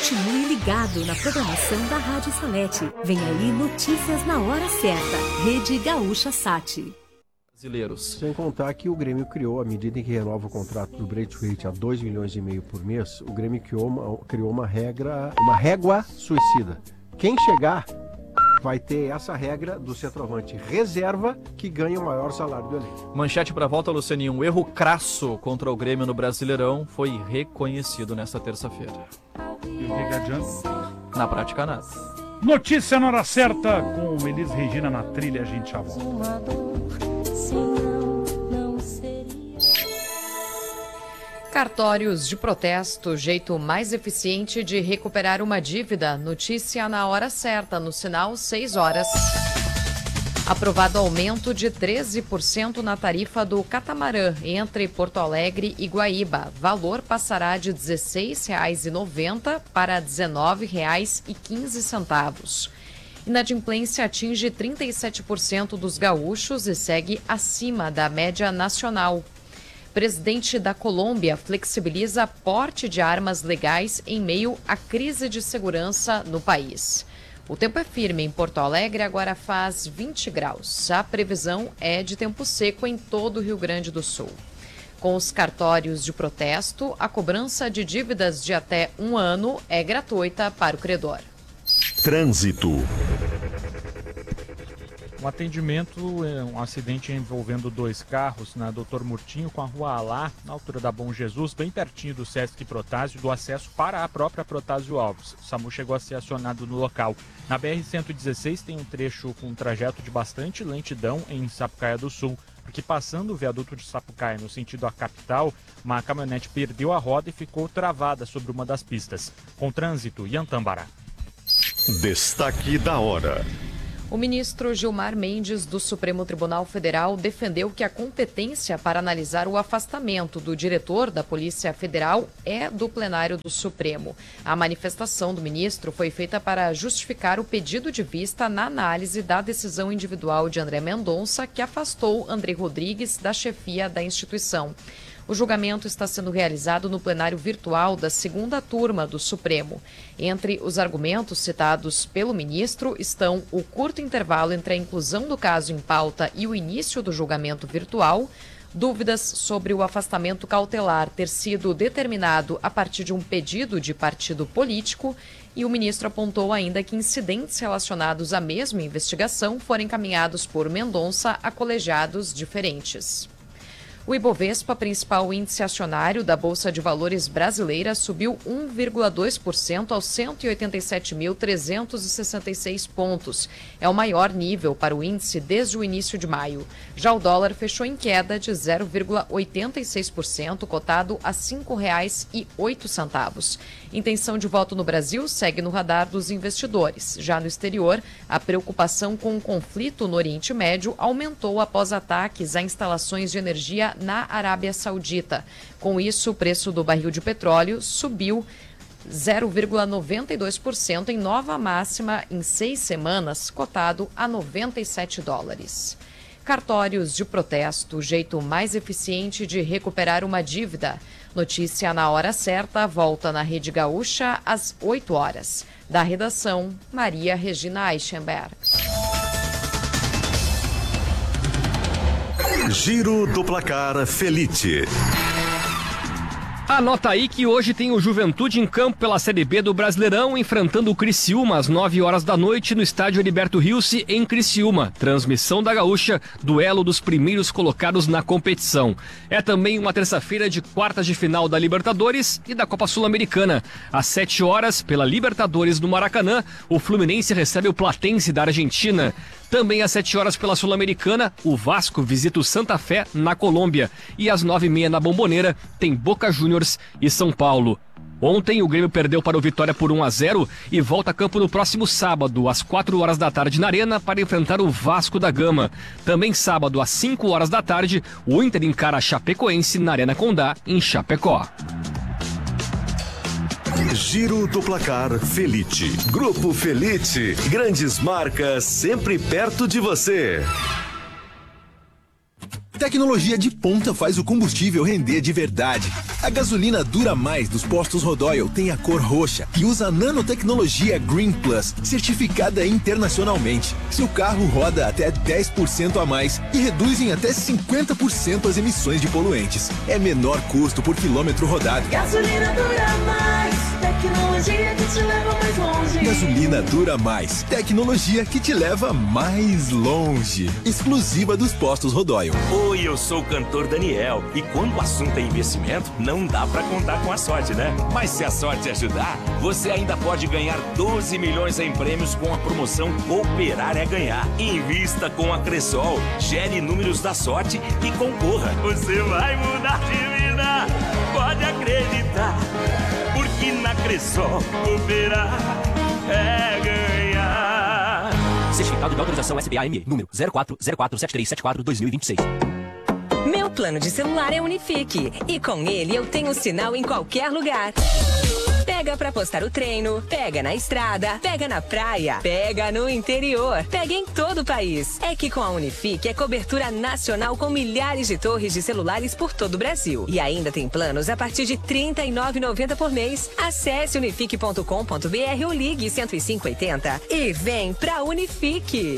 Continue ligado na programação da Rádio Salete. Vem aí notícias na hora certa. Rede Gaúcha Sat. Brasileiros. Sem contar que o Grêmio criou, à medida em que renova o contrato do Braithwaite a 2,5 milhões por mês, o Grêmio criou uma régua suicida. Quem chegar vai ter essa regra do centroavante reserva que ganha o maior salário do elenco. Manchete para volta, Lucianinho. Um erro crasso contra o Grêmio no Brasileirão foi reconhecido nesta terça-feira. E o que adianta? Na prática, nada. Notícia na hora certa com Elis Regina na trilha, a gente já volta. Cartórios de protesto, jeito mais eficiente de recuperar uma dívida. Notícia na hora certa, no sinal 6 horas. Aprovado aumento de 13% na tarifa do catamarã entre Porto Alegre e Guaíba. Valor passará de R$ 16,90 para R$ 19,15. Inadimplência atinge 37% dos gaúchos e segue acima da média nacional. Presidente da Colômbia flexibiliza porte de armas legais em meio à crise de segurança no país. O tempo é firme em Porto Alegre, agora faz 20 graus. A previsão é de tempo seco em todo o Rio Grande do Sul. Com os cartórios de protesto, a cobrança de dívidas de até 1 ano é gratuita para o credor. Trânsito. Um atendimento, um acidente envolvendo 2 carros na Doutor Murtinho com a Rua Alá, na altura da Bom Jesus, bem pertinho do Sesc Protásio, do acesso para a própria Protásio Alves. O SAMU chegou a ser acionado no local. Na BR-116 tem um trecho com um trajeto de bastante lentidão em Sapucaia do Sul, porque passando o viaduto de Sapucaia no sentido à capital, uma caminhonete perdeu a roda e ficou travada sobre uma das pistas. Com trânsito, Iantambará. Destaque da hora. O ministro Gilmar Mendes, do Supremo Tribunal Federal, defendeu que a competência para analisar o afastamento do diretor da Polícia Federal é do plenário do Supremo. A manifestação do ministro foi feita para justificar o pedido de vista na análise da decisão individual de André Mendonça, que afastou André Rodrigues da chefia da instituição. O julgamento está sendo realizado no plenário virtual da 2ª turma do Supremo. Entre os argumentos citados pelo ministro estão o curto intervalo entre a inclusão do caso em pauta e o início do julgamento virtual, dúvidas sobre o afastamento cautelar ter sido determinado a partir de um pedido de partido político, e o ministro apontou ainda que incidentes relacionados à mesma investigação foram encaminhados por Mendonça a colegiados diferentes. O Ibovespa, principal índice acionário da Bolsa de Valores brasileira, subiu 1,2% aos 187.366 pontos. É o maior nível para o índice desde o início de maio. Já o dólar fechou em queda de 0,86%, cotado a R$ 5,08. Intenção de voto no Brasil segue no radar dos investidores. Já no exterior, a preocupação com o conflito no Oriente Médio aumentou após ataques a instalações de energia na Arábia Saudita. Com isso, o preço do barril de petróleo subiu 0,92% em nova máxima em 6 semanas, cotado a $97. Cartórios de protesto, o jeito mais eficiente de recuperar uma dívida. Notícia na hora certa, volta na Rede Gaúcha às 8 horas. Da redação, Maria Regina Eichenberg. Giro do Placar Felite. Anota aí que hoje tem o Juventude em campo pela Série B do Brasileirão, enfrentando o Criciúma às 9 horas da noite no estádio Heriberto Rilse, em Criciúma. Transmissão da Gaúcha, duelo dos primeiros colocados na competição. É também uma terça-feira de quartas de final da Libertadores e da Copa Sul-Americana. Às 7 horas, pela Libertadores do Maracanã, o Fluminense recebe o Platense da Argentina. Também às 7 horas pela Sul-Americana, o Vasco visita o Santa Fé na Colômbia. E às 9h30 na Bombonera tem Boca Juniors e São Paulo. Ontem o Grêmio perdeu para o Vitória por 1-0 e volta a campo no próximo sábado, às 4 horas da tarde na Arena, para enfrentar o Vasco da Gama. Também sábado, às 5 horas da tarde, o Inter encara a Chapecoense na Arena Condá, em Chapecó. Giro do Placar Felite. Grupo Felite. Grandes marcas sempre perto de você. tecnologia de ponta faz o combustível render de verdade. A gasolina Dura Mais dos postos Rodoyle tem a cor roxa e usa a nanotecnologia Green Plus, certificada internacionalmente. Seu carro roda até 10% a mais e reduz em até 50% as emissões de poluentes. É menor custo por quilômetro rodado. Gasolina Dura Mais, tecnologia que te leva mais longe. Gasolina Dura Mais, tecnologia que te leva mais longe. Exclusiva dos postos Rodoyle. Oi, eu sou o cantor Daniel. E quando o assunto é investimento, não dá pra contar com a sorte, né? Mas se a sorte ajudar, você ainda pode ganhar 12 milhões em prêmios com a promoção Cooperar é Ganhar. Invista com a Cressol, gere números da sorte e concorra. Você vai mudar de vida, pode acreditar. Porque na Cressol, cooperar é ganhar. Certificado de autorização SBAME, número 04047374-2026. Meu plano de celular é Unifique e com ele eu tenho sinal em qualquer lugar. Pega pra postar o treino, pega na estrada, pega na praia, pega no interior, pega em todo o país. É que com a Unifique é cobertura nacional com milhares de torres de celulares por todo o Brasil. E ainda tem planos a partir de R$ 39,90 por mês. Acesse unifique.com.br ou ligue 10580 e vem pra Unifique.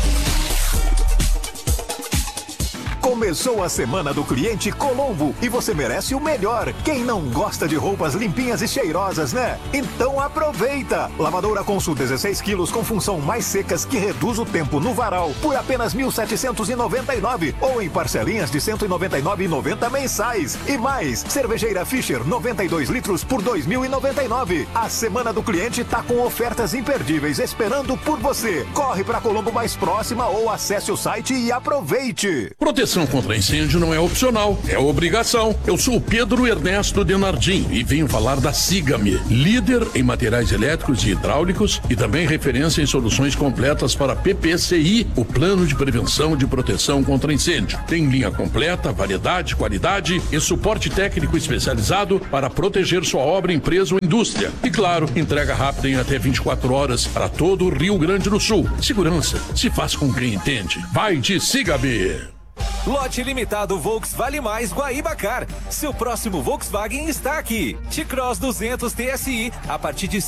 Começou a Semana do Cliente Colombo e você merece o melhor. Quem não gosta de roupas limpinhas e cheirosas, né? Então aproveita! Lavadora Consul 16 quilos com função mais secas que reduz o tempo no varal por apenas R$ 1.799 ou em parcelinhas de R$ 199,90 mensais. E mais, cervejeira Fischer 92 litros por R$ 2.099. A Semana do Cliente tá com ofertas imperdíveis esperando por você. Corre pra Colombo mais próxima ou acesse o site e aproveite! Proteção contra incêndio não é opcional, é obrigação. Eu sou o Pedro Ernesto Denardim e venho falar da Sigame, líder em materiais elétricos e hidráulicos e também referência em soluções completas para PPCI, o Plano de Prevenção de Proteção contra Incêndio. Tem linha completa, variedade, qualidade e suporte técnico especializado para proteger sua obra, empresa ou indústria. E claro, entrega rápida em até 24 horas para todo o Rio Grande do Sul. Segurança se faz com quem entende. Vai de Sigame! Lote limitado Volks Vale Mais Guaíbacar. Seu próximo Volkswagen está aqui. T-Cross 200 TSI a partir de R$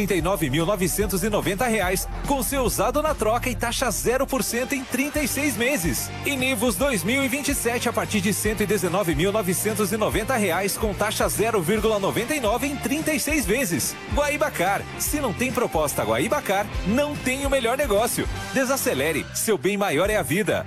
139.990, com seu usado na troca e taxa 0% em 36 meses. E Nivus 2027 a partir de R$ 119.990, com taxa 0,99 em 36 vezes. Guaíbacar. Se não tem proposta Guaíbacar, não tem o melhor negócio. Desacelere. Seu bem maior é a vida.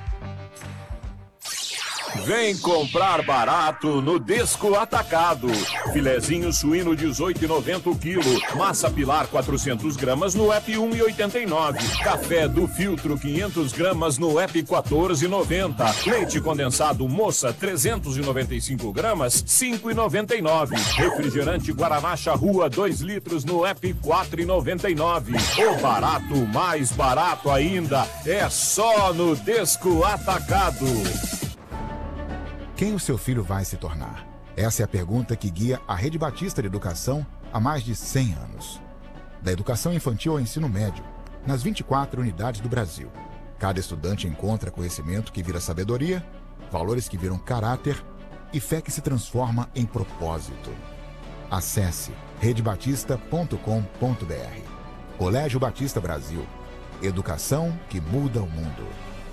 Vem comprar barato no Desco Atacado. Filezinho suíno 18,90 o quilo. Massa Pilar 400 gramas no app 1,89. Café do Filtro 500 gramas no app 14,90. Leite condensado Moça 395 gramas 5,99. Refrigerante Guaraná Charrua 2 litros no app 4,99. O barato mais barato ainda é só no Desco Atacado. Quem o seu filho vai se tornar? Essa é a pergunta que guia a Rede Batista de Educação há mais de 100 anos. Da educação infantil ao ensino médio, nas 24 unidades do Brasil. Cada estudante encontra conhecimento que vira sabedoria, valores que viram caráter e fé que se transforma em propósito. Acesse redebatista.com.br. Colégio Batista Brasil. Educação que muda o mundo.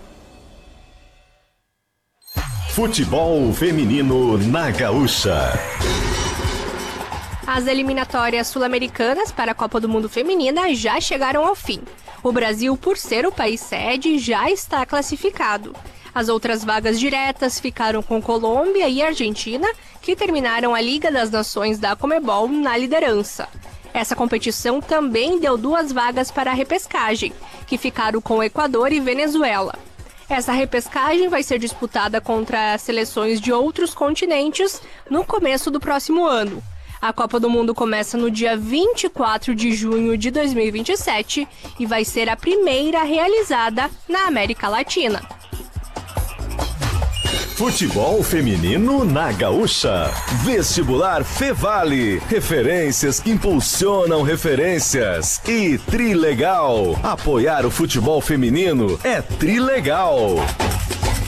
Futebol feminino na Gaúcha. As eliminatórias sul-americanas para a Copa do Mundo Feminina já chegaram ao fim. O Brasil, por ser o país sede, já está classificado. As outras vagas diretas ficaram com Colômbia e Argentina, que terminaram a Liga das Nações da Conmebol na liderança. Essa competição também deu 2 vagas para a repescagem, que ficaram com Equador e Venezuela. Essa repescagem vai ser disputada contra as seleções de outros continentes no começo do próximo ano. A Copa do Mundo começa no dia 24 de junho de 2027 e vai ser a primeira realizada na América Latina. Futebol feminino na Gaúcha. Vestibular Fevale. Referências que impulsionam referências. E Trilegal. Apoiar o futebol feminino é Trilegal.